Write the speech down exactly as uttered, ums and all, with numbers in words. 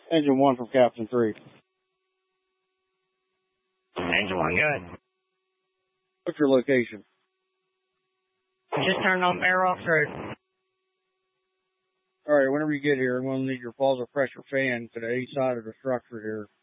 Engine one from Captain three. Engine one, good. What's your location? Just turned off air off road. All right, whenever you get here, I'm going to need your positive pressure fan to the A side of the structure here.